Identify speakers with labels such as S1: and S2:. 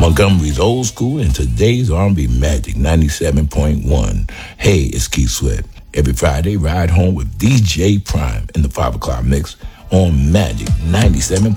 S1: Montgomery's old school and today's R&B Magic 97.1. Hey, it's Keith Sweat. Every Friday, ride home with DJ Prime in the 5 o'clock mix on Magic 97.1.